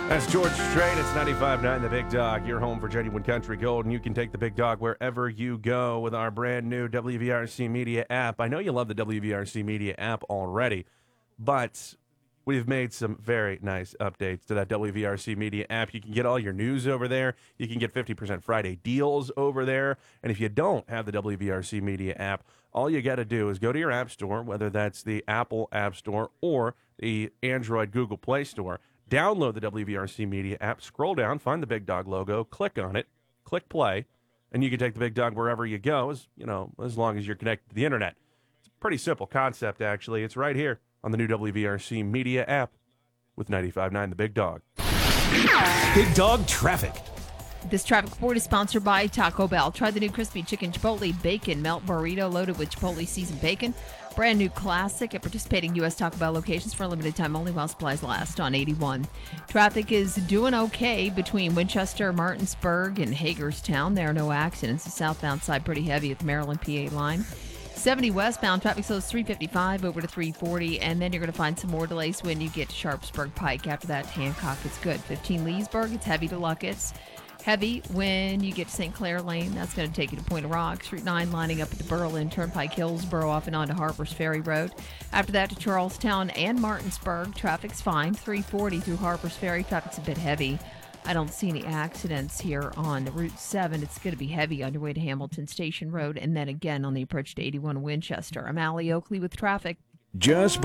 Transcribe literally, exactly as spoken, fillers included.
That's George Strait. It's ninety-five point nine The Big Dog, your home for genuine country gold, and you can take The Big Dog wherever you go with our brand new W V R C Media app. I know you love the W V R C Media app already, but we've made some very nice updates to that W V R C Media app. You can get all your news over there. You can get fifty percent Friday deals over there. And if you don't have the W V R C Media app, all you got to do is go to your app store, whether that's the Apple App Store or the Android Google Play Store. Download the W V R C Media app, scroll down, find the Big Dog logo, click on it, click play, and you can take the Big Dog wherever you go, as you know, as long as you're connected to the internet. It's a pretty simple concept, actually. It's right here on the new W V R C Media app with ninety-five point nine The Big Dog. Big Dog Traffic. This traffic report is sponsored by Taco Bell. Try the new crispy chicken chipotle bacon melt burrito loaded with chipotle seasoned bacon. Brand new classic at participating U S Taco Bell locations for a limited time only while supplies last on eighty-one. Traffic is doing okay between Winchester, Martinsburg, and Hagerstown. There are no accidents. The southbound side pretty heavy at the Maryland P A line. seventy westbound traffic slows three fifty-five over to three forty, and then you're going to find some more delays when you get to Sharpsburg Pike. After that, Hancock, it's good. fifteen Leesburg, it's heavy to Luckett's. Heavy when you get to Saint Clair Lane. That's going to take you to Point of Rocks. Route nine lining up at the Berlin Turnpike, Hillsboro, off and onto Harpers Ferry Road. After that to Charlestown and Martinsburg. Traffic's fine. three forty through Harpers Ferry. Traffic's a bit heavy. I don't see any accidents here on Route seven. It's going to be heavy on your way to Hamilton Station Road and then again on the approach to eighty-one Winchester. I'm Allie Oakley with traffic. Just